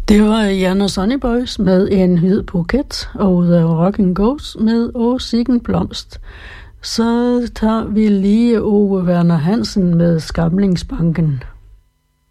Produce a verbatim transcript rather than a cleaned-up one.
Det var Jan og Sonny Boys med En hvid buket, og The Rockin' Ghost med Å Siggen Blomst. Så tager vi lige Ove Werner Hansen med Skamlingsbanken.